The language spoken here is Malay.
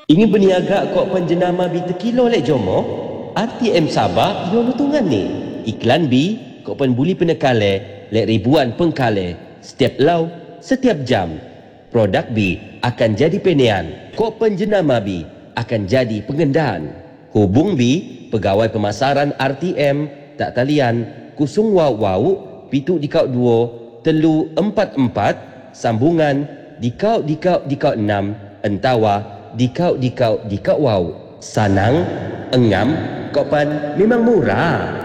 Ingin berniaga kok penjenama bi terkilo lek jomo? RTM Sabah yo nutungan ni. Iklan bi kok penbuli penekale lek ribuan pengkale setiap lau, setiap jam. Produk bi akan jadi penean. Kok penjenama bi akan jadi pengendaan. Hubung bi pegawai pemasaran RTM tak talian kusung wau pitu dikau 2 telu 44 sambungan dikau 6 entawa dikau wow. Sanang, engam, kopan memang murah.